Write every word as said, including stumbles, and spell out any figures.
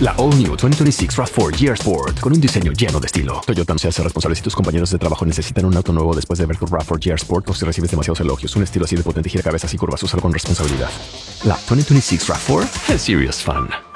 La All New veinte veintiséis RAV cuatro G R Sport con un diseño lleno de estilo. Toyota no se hace responsable si tus compañeros de trabajo necesitan un auto nuevo después de ver tu RAV cuatro G R Sport o si recibes demasiados elogios. Un estilo así de potente gira cabezas y curvas. Úsalo con responsabilidad. La veinte veintiséis RAV cuatro es serious fun.